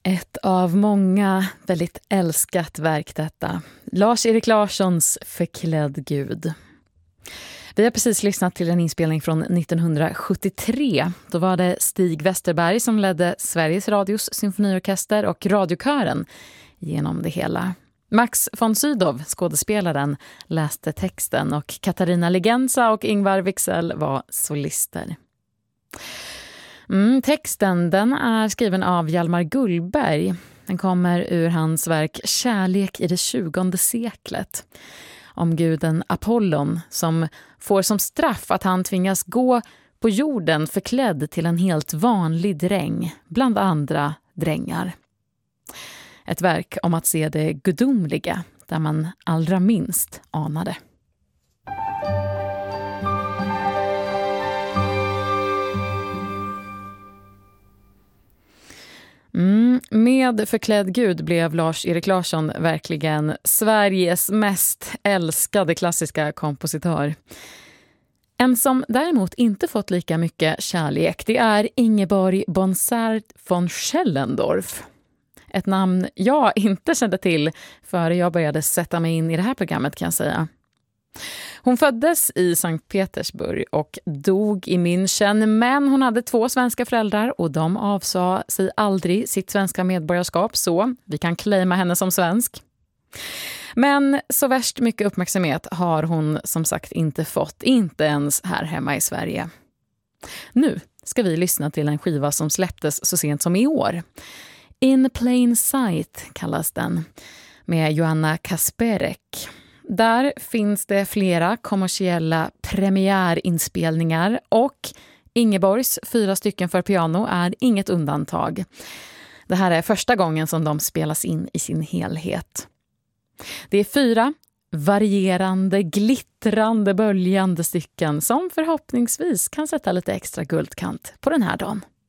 Ett av många väldigt älskat verk detta. Lars-Erik Larssons Förklädd Gud. Vi har precis lyssnat till en inspelning från 1973. Då var det Stig Westerberg som ledde Sveriges Radios symfoniorkester och radiokören genom det hela. Max von Sydow, skådespelaren, läste texten och Katarina Legenza och Ingvar Wixell var solister. Texten den är skriven av Hjalmar Gullberg. Den kommer ur hans verk Kärlek i det 20:e seklet. Om guden Apollon som får som straff att han tvingas gå på jorden förklädd till en helt vanlig dräng, bland andra drängar. Ett verk om att se det gudomliga där man allra minst anade. Med Förklädd Gud blev Lars-Erik Larsson verkligen Sveriges mest älskade klassiska kompositör. En som däremot inte fått lika mycket kärlek, det är Ingeborg Bonsart von Schellendorf. Ett namn jag inte kände till före jag började sätta mig in i det här programmet, kan jag säga. Hon föddes i Sankt Petersburg och dog i München, men hon hade 2 svenska föräldrar och de avsa sig aldrig sitt svenska medborgarskap, så vi kan claima henne som svensk. Men så värst mycket uppmärksamhet har hon som sagt inte fått, inte ens här hemma i Sverige. Nu ska vi lyssna till en skiva som släpptes så sent som i år. In Plain Sight kallas den, med Joanna Kasperek. Där finns det flera kommersiella premiärinspelningar och Ingeborgs 4 stycken för piano är inget undantag. Det här är första gången som de spelas in i sin helhet. Det är 4 varierande, glittrande, böljande stycken som förhoppningsvis kan sätta lite extra guldkant på den här dagen.